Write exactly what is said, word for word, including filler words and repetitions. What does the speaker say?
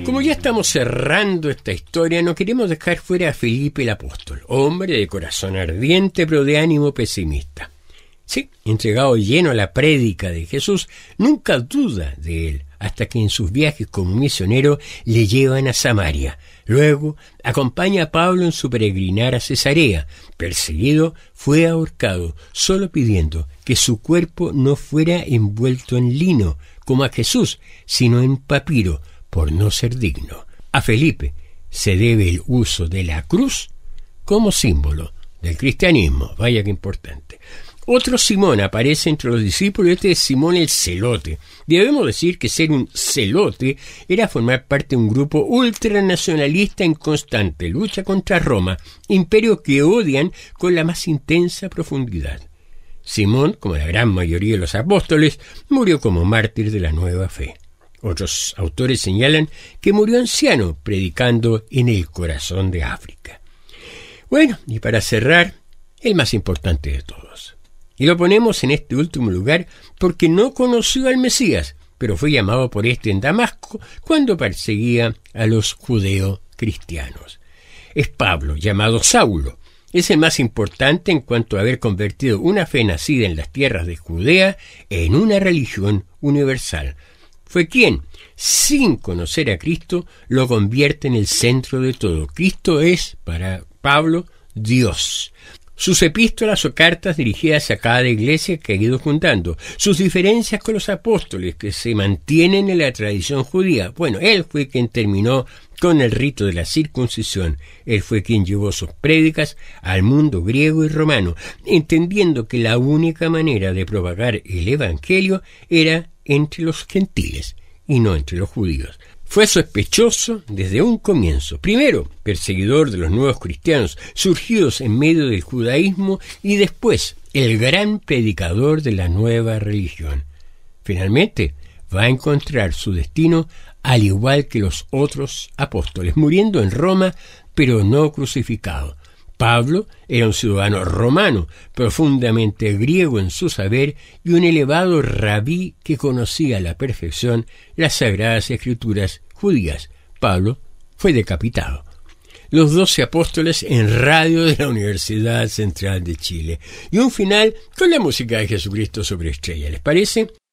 Como ya estamos cerrando esta historia, no queremos dejar fuera a Felipe el apóstol, hombre de corazón ardiente pero de ánimo pesimista. Sí, entregado lleno a la prédica de Jesús, nunca duda de él, hasta que en sus viajes como misionero le llevan a Samaria. Luego acompaña a Pablo en su peregrinar a Cesarea. Perseguido, fue ahorcado, solo pidiendo que su cuerpo no fuera envuelto en lino, como a Jesús, sino en papiro, por no ser digno. A Felipe se debe el uso de la cruz como símbolo del cristianismo. Vaya que importante. Otro Simón aparece entre los discípulos, y este es Simón el Celote. Debemos decir que ser un celote era formar parte de un grupo ultranacionalista en constante lucha contra Roma, imperio que odian con la más intensa profundidad. Simón, como la gran mayoría de los apóstoles, murió como mártir de la nueva fe. Otros autores señalan que murió anciano, predicando en el corazón de África. Bueno, y para cerrar, el más importante de todos. Y lo ponemos en este último lugar porque no conoció al Mesías, pero fue llamado por este en Damasco cuando perseguía a los judeo-cristianos. Es Pablo, llamado Saulo. Es el más importante en cuanto a haber convertido una fe nacida en las tierras de Judea en una religión universal. Fue quien, sin conocer a Cristo, lo convierte en el centro de todo. Cristo es, para Pablo, Dios. Sus epístolas o cartas dirigidas a cada iglesia que ha ido juntando. Sus diferencias con los apóstoles que se mantienen en la tradición judía. Bueno, él fue quien terminó con el rito de la circuncisión. Él fue quien llevó sus prédicas al mundo griego y romano, entendiendo que la única manera de propagar el evangelio era entre los gentiles y no entre los judíos. Fue sospechoso desde un comienzo. Primero, perseguidor de los nuevos cristianos surgidos en medio del judaísmo, y después el gran predicador de la nueva religión. Finalmente, va a encontrar su destino al igual que los otros apóstoles, muriendo en Roma, pero no crucificado. Pablo era un ciudadano romano, profundamente griego en su saber y un elevado rabí que conocía a la perfección las sagradas escrituras judías. Pablo fue decapitado. Los doce apóstoles en radio de la Universidad Central de Chile. Y un final con la música de Jesucristo sobre estrella. ¿Les parece?